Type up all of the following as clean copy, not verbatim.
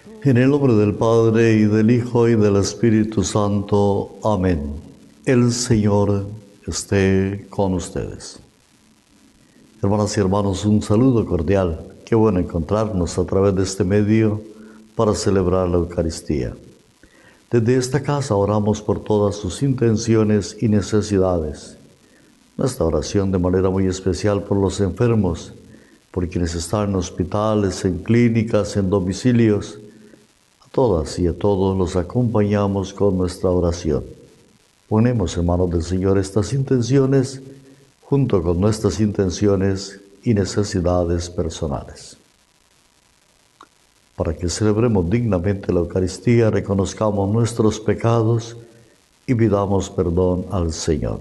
En el nombre del Padre, y del Hijo, y del Espíritu Santo. Amén. El Señor esté con ustedes. Hermanas y hermanos, un saludo cordial. Qué bueno encontrarnos a través de este medio para celebrar la Eucaristía. Desde esta casa oramos por todas sus intenciones y necesidades. Nuestra oración de manera muy especial por los enfermos, por quienes están en hospitales, en clínicas, en domicilios. A todas y a todos los acompañamos con nuestra oración. Ponemos en manos del Señor estas intenciones junto con nuestras intenciones y necesidades personales. Para que celebremos dignamente la Eucaristía, reconozcamos nuestros pecados y pidamos perdón al Señor.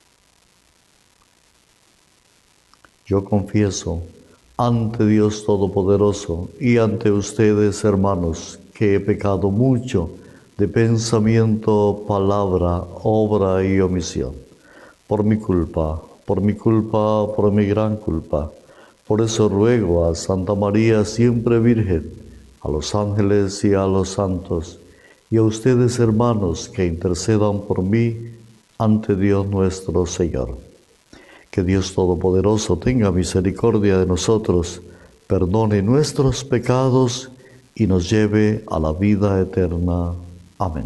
Yo confieso ante Dios Todopoderoso y ante ustedes, hermanos, que he pecado mucho de pensamiento, palabra, obra y omisión. Por mi culpa, por mi gran culpa. Por eso ruego a Santa María, siempre Virgen, a los ángeles y a los santos, y a ustedes, hermanos, que intercedan por mí ante Dios nuestro Señor. Que Dios Todopoderoso tenga misericordia de nosotros, perdone nuestros pecados y nos lleve a la vida eterna. Amén.